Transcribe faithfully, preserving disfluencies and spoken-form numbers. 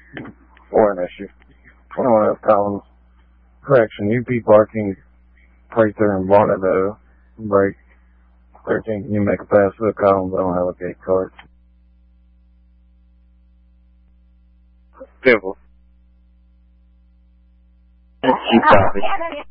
or an issue. twenty-one F Collins. Correction, U P parking right there in Bonneville. Break. thirteen, can you make a pass to the Collins? I don't have a gate card. Civil. You copy.